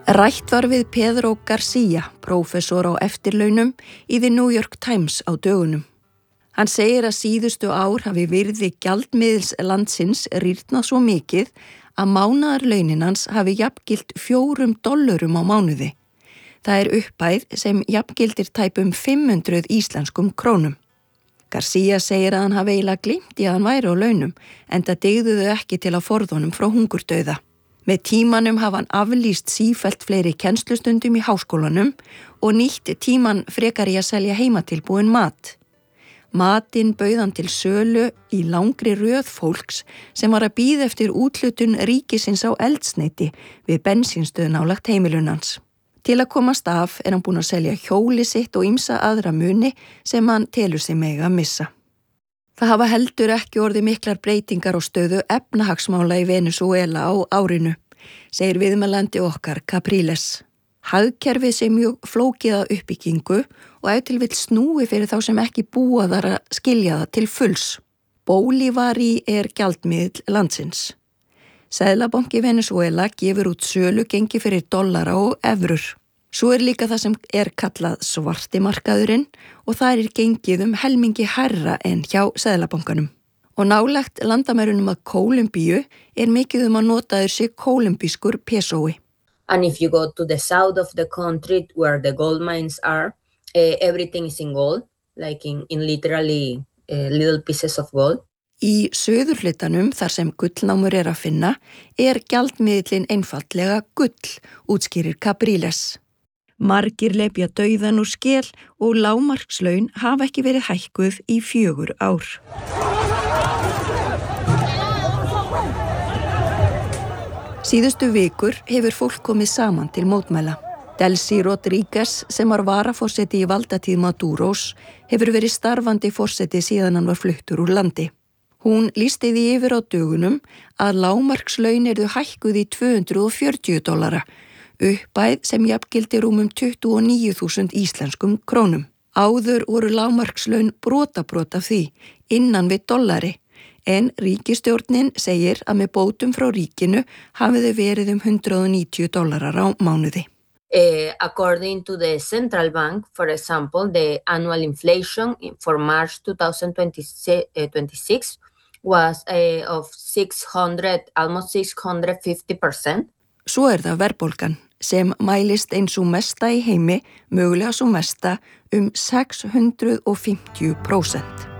Rætt var við Pedro García, prófessor á eftirlaunum í The New York Times á dögunum. Hann segir að síðustu ár hafi virði gjaldmiðils landsins rýrnað svo mikið að mánaðarlaunin hans hafi jafngilt $4 á mánuði. Það er upphæð sem jafngildir tæpum 500 íslenskum krónum. García segir að hann hafi eiginlega gleymt í að hann væri á launum, enda dygðu þau ekki til að forða honum frá hungurdauða. Með tímanum hafa hann aflýst sífellt fleiri kennslustundum í háskólanum og nýtt tíman frekar í að selja heimatilbúinn mat. Matinn bauð hann til sölu í langri röð fólks sem var að bíða eftir úthlutun ríkisins á eldsneyti við bensínstöð nálægt heimilinu hans. Til að komast af er hann búinn að selja hjóli sitt og ýmsa aðra muni sem hann telur sig mega að missa. Það hafa heldur ekki orðið miklar breytingar á stöðu efnahagsmála í Venezuela á árinu, segir viðmælandi okkar Capriles. Hagkerfið sé mjög flókið að uppbyggingu og ef til vill snúi fyrir þá sem ekki búa þar að skilja það til fulls. Bolívari er gjaldmiðill landsins. Seðlabanki Venezuela gefur út sölugengi fyrir dollara og evrur. Svo er líka það sem er kallað svartimarkaðurinn og það er gengið helmingi hærra en hjá Seðlabankanum. Og nálægt landamærunum að Kólumbíu er mikið að notaður sig kólumbískur pesói. And if you go to the south of the country where the gold mines are, everything is in gold, like in literally little pieces of gold. Í suðurhlutanum, þar sem gullnámur er að finna, er gjaldmiðillinn einfaldlega gull, útskýrir Capriles. Margir lepja dauðan úr skel og lágmarkslaun hafa ekki verið hækkuð í 4 ár. Síðustu vikur hefur fólk komið saman til mótmæla. Delcy Rodríguez, sem var varaforseti í valdatíð Maduros, hefur verið starfandi forseti síðan hann var fluttur úr landi. Hún lýsti því yfir á dögunum að lágmarkslaun yrðu hækkuð í $240, upphæð sem jafngildir rúmum 29.000 íslenskum krónum. Áður voru lágmarkslaun brot af því, innan við dollari, en ríkisstjórnin segir að með bótum frá ríkinu hafi þau verið $190 á mánuði. According to the central bank, for example, the annual inflation for March 2026 was of almost 650%. Svo er það verðbólgan sem mælist eins og mesta í heimi, mögulega svo mesta 650%.